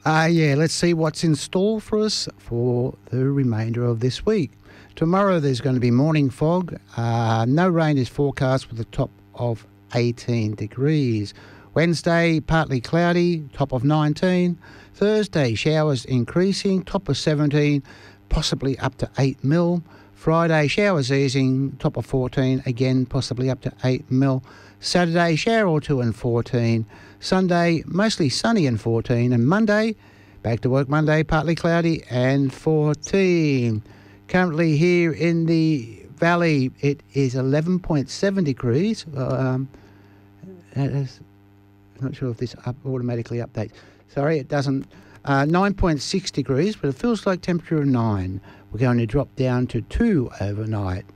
Yeah, let's see what's in store for us for the remainder of this week. Tomorrow there's going to be morning fog. No rain is forecast with a top of 18 degrees. Wednesday, partly cloudy, top of 19. Thursday, showers increasing, top of 17, possibly up to 8 mil. Friday, showers easing, top of 14, again possibly up to 8 mil. Saturday, shower or two and 14. Sunday, mostly sunny and 14. And Monday, back to work Monday, partly cloudy and 14. Currently here in the valley, it is 11.7 degrees. I'm not sure if this automatically updates. Sorry, it doesn't. 9.6 degrees, but it feels like temperature of 9. We're going to drop down to 2 overnight.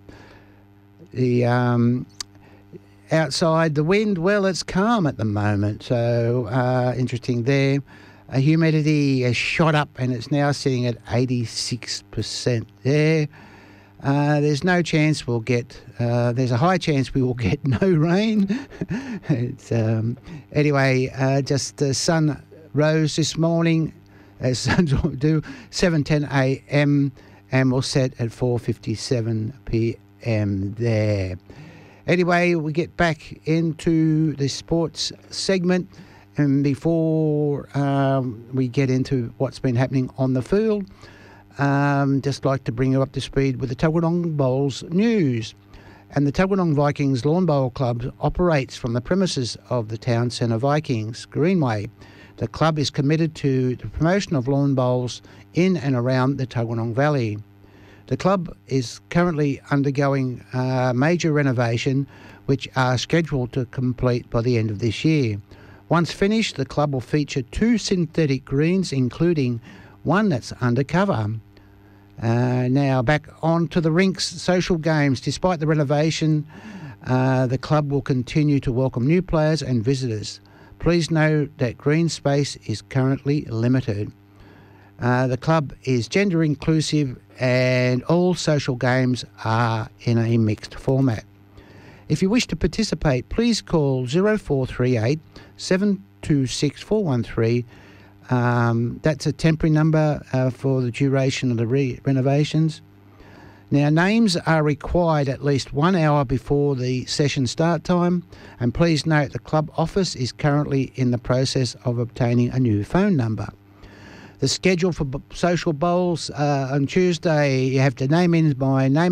The outside, the wind, well, it's calm at the moment, so interesting there. Humidity has shot up and it's now sitting at 86% there. There's no chance we'll get, there's a high chance we will get no rain. It's, anyway, just the sun rose this morning, as suns do, 7:10 a.m. and will set at 4:57 p.m. there. Anyway, we get back into the sports segment. And before we get into what's been happening on the field, just like to bring you up to speed with the Tuggeranong Bowls news. And the Tuggeranong Vikings Lawn Bowl Club operates from the premises of the Town Centre Vikings Greenway. The club is committed to the promotion of lawn bowls in and around the Tuggeranong Valley. The club is currently undergoing major renovation, which are scheduled to complete by the end of this year. Once finished, the club will feature 2 synthetic greens, including one that's undercover. Now back on to the rinks social games. Despite the renovation, the club will continue to welcome new players and visitors. Please note that green space is currently limited. The club is gender inclusive and all social games are in a mixed format. If you wish to participate, please call 0438 726 413. That's a temporary number for the duration of the renovations. Now, names are required at least 1 hour before the session start time, and please note the club office is currently in the process of obtaining a new phone number. The schedule for social bowls on Tuesday, you have to name in by 9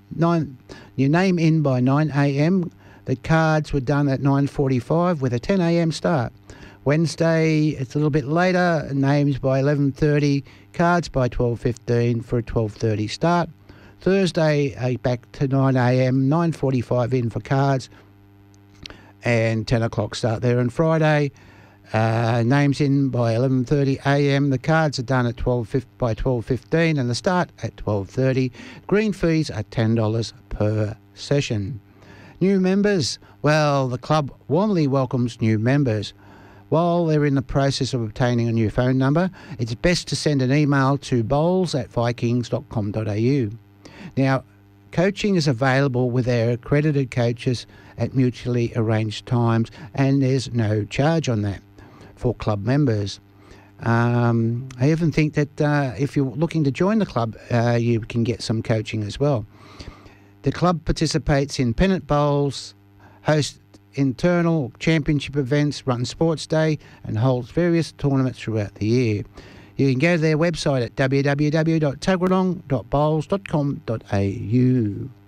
a.m. The cards were done at 9:45 with a 10 a.m. start. Wednesday, it's a little bit later, names by 11:30, cards by 12:15 for a 12:30 start. Thursday, back to 9 a.m, 9:45 in for cards and 10 o'clock start there. And Friday, names in by 11:30 a.m. The cards are done at 12:15 and the start at 12:30. Green fees are $10 per session. New members, well, the club warmly welcomes new members. While they're in the process of obtaining a new phone number, it's best to send an email to bowls@vikings.com.au. Now, coaching is available with their accredited coaches at mutually arranged times, and there's no charge on that for club members. I even think that if you're looking to join the club, you can get some coaching as well. The club participates in pennant bowls, hosts internal championship events, runs sports day, and holds various tournaments throughout the year. You can go to their website at www.tuggeranong.bowls.com.au.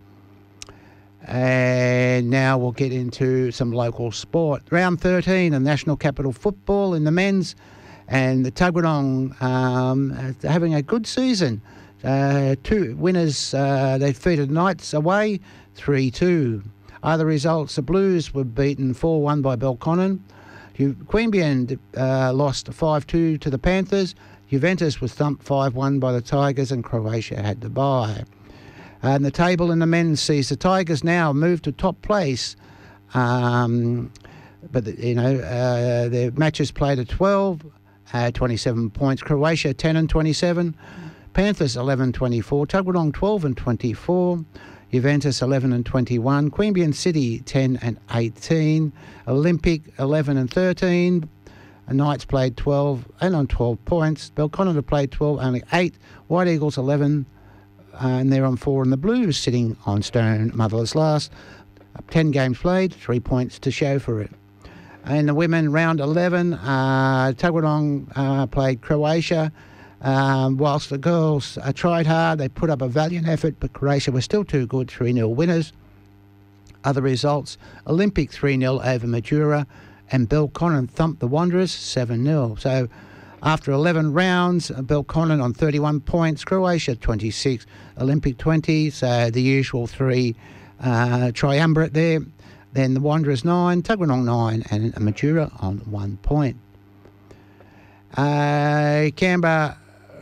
And now we'll get into some local sport. Round 13 of National Capital Football in the men's, and the Tuggeranong having a good season. 2 winners, they defeated Knights away 3-2. Other results, the Blues were beaten 4-1 by Belconnen. Queanbeyan lost 5-2 to the Panthers. Juventus was thumped 5-1 by the Tigers, and Croatia had the bye. And the table in the men's sees the Tigers now move to top place. But, their matches played at 12, 27 points. Croatia 10-27. Panthers 11-24. Tuggeranong 12-24. Juventus 11-21. Queanbeyan City 10-18. Olympic 11-13. Knights played 12 and on 12 points. Belconnen played 12, only 8. White Eagles 11, and they're on 4. And the Blues sitting on stone, motherless last. 10 games played, 3 points to show for it. In the women, round 11, Tuggeranong played Croatia. Whilst the girls tried hard, they put up a valiant effort, but Croatia was still too good, 3-0 winners. Other results, Olympic 3-0 over Madura, and Belconnen thumped the Wanderers 7-0. So after 11 rounds, Belconnen on 31 points, Croatia 26, Olympic 20, so the usual 3 triumvirate there. Then the Wanderers 9, Tuggeranong 9, and Madura on 1 point. Canberra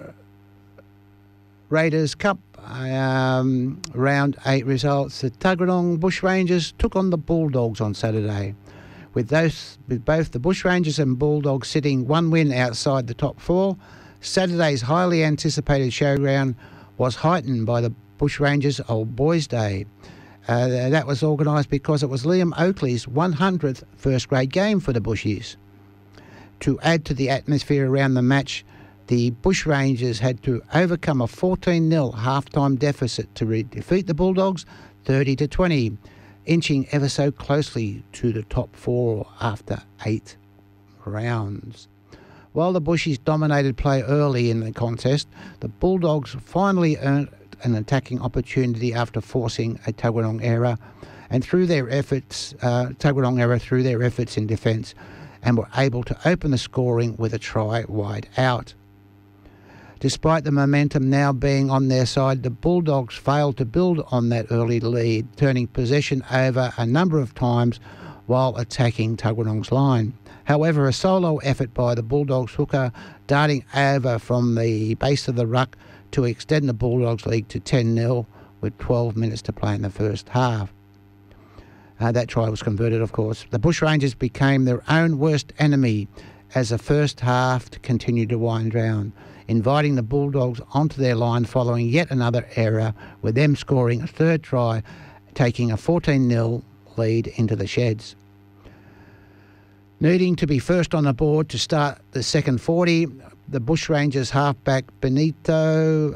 Raiders Cup round 8 results. The Tuggeranong Bushrangers took on the Bulldogs on Saturday, with both the Bushrangers and Bulldogs sitting 1 win outside the top 4. Saturday's highly anticipated showground was heightened by the Bushrangers Old Boys Day. That was organised because it was Liam Oakley's 100th first-grade game for the Bushies. To add to the atmosphere around the match, the Bushrangers had to overcome a 14-0 half-time deficit to defeat the Bulldogs 30-20, inching ever so closely to the top 4 after 8 rounds. While the Bushies dominated play early in the contest, the Bulldogs finally earned an attacking opportunity after forcing a Tuggeranong error, and through their efforts, in defence, and were able to open the scoring with a try wide out. Despite the momentum now being on their side, the Bulldogs failed to build on that early lead, turning possession over a number of times while attacking Tuggeranong's line. However, a solo effort by the Bulldogs hooker darting over from the base of the ruck to extend the Bulldogs lead to 10-0 with 12 minutes to play in the first half. That try was converted, of course. The Bushrangers became their own worst enemy as the first half continued to wind down, inviting the Bulldogs onto their line following yet another error, with them scoring a third try, taking a 14-0 lead into the sheds. Needing to be first on the board to start the second 40, the Bushrangers halfback Benito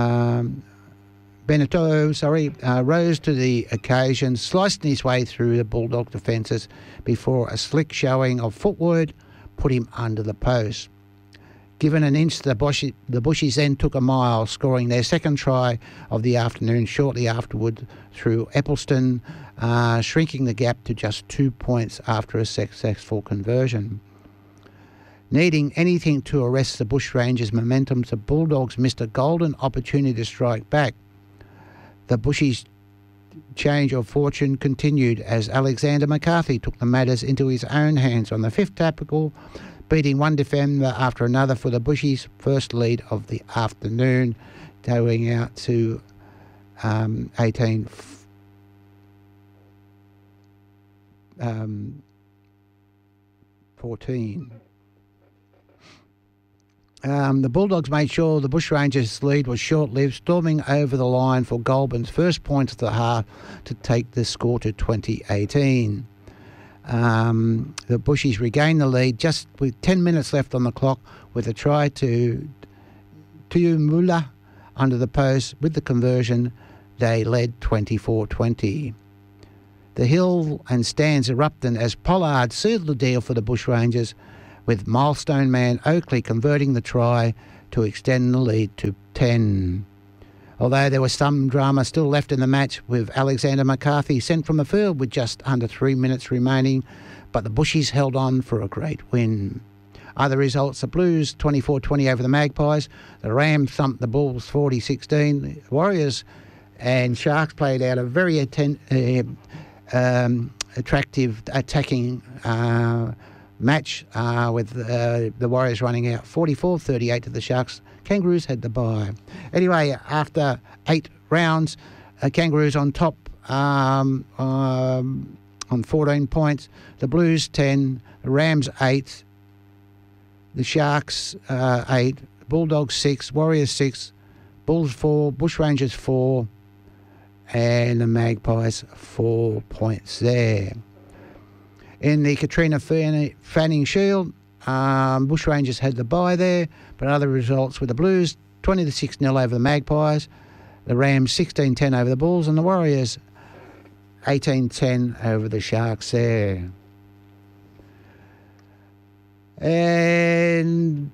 rose to the occasion, slicing his way through the Bulldog defences before a slick showing of footwork put him under the post. Given an inch, the Bushies then took a mile, scoring their second try of the afternoon shortly afterward through Eppleton, shrinking the gap to just 2 points after a successful conversion. Needing anything to arrest the Bushrangers' momentum, the Bulldogs missed a golden opportunity to strike back. The Bushies' change of fortune continued as Alexander McCarthy took the matters into his own hands on the 5th tackle, beating one defender after another for the Bushies' first lead of the afternoon, going out to 18-14. The Bulldogs made sure the Bushrangers' lead was short-lived, storming over the line for Goulburn's first points of the half to take the score to 20-18. The Bushies regained the lead just with 10 minutes left on the clock with a try to Tuimula under the post. With the conversion, they led 24-20. The hill and stands erupted as Pollard sealed the deal for the Bushrangers, with milestone man Oakley converting the try to extend the lead to 10. Although there was some drama still left in the match, with Alexander McCarthy sent from the field with just under 3 minutes remaining, but the Bushies held on for a great win. Other results, the Blues 24-20 over the Magpies, the Rams thumped the Bulls 40-16, the Warriors and Sharks played out a very attractive attacking match with the Warriors running out 44-38 to the Sharks. Kangaroos had the bye. Anyway, after 8 rounds, Kangaroos on top on 14 points. The Blues 10, the Rams 8, the Sharks 8, Bulldogs 6, Warriors 6, Bulls 4, Bushrangers 4, and the Magpies 4 points there. In the Katrina Fanning Shield, Bushrangers had the bye there, but other results were the Blues 20-6-0 over the Magpies, the Rams 16-10 over the Bulls, and the Warriors 18-10 over the Sharks there. And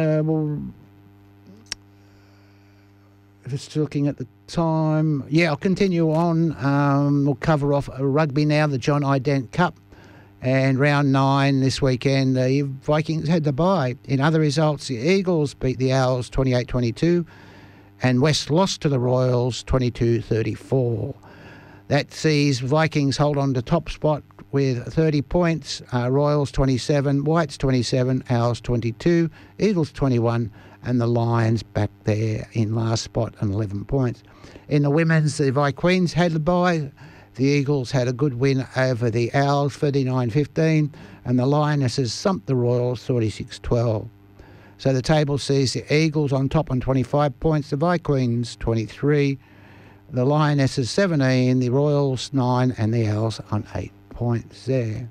just looking at the time, I'll continue on. We'll cover off rugby now, the John Ident Cup. And round 9 this weekend, the Vikings had the bye. In other results, the Eagles beat the Owls 28-22 and West lost to the Royals 22-34. That sees Vikings hold on to top spot with 30 points, Royals 27, Whites 27, Owls 22, Eagles 21, and the Lions back there in last spot on 11 points. In the women's, the Vikings had the bye. The Eagles had a good win over the Owls, 39-15, and the Lionesses thumped the Royals, 36-12. So the table sees the Eagles on top on 25 points, the Vikings 23, the Lionesses 17, the Royals 9, and the Owls on 8 points there.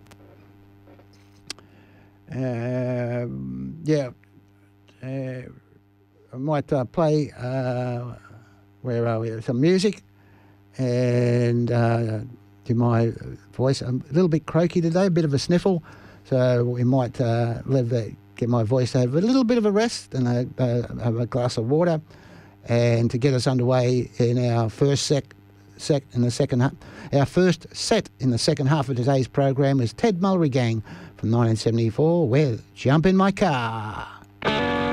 I might play, where are we, some music. And do my voice. I'm a little bit croaky today, a bit of a sniffle, so we might get my voice over a little bit of a rest and have a glass of water, and to get us underway in our first set in the second half. Our first set in the second half of today's program is Ted Mulry Gang from 1974 with "Jump in My Car."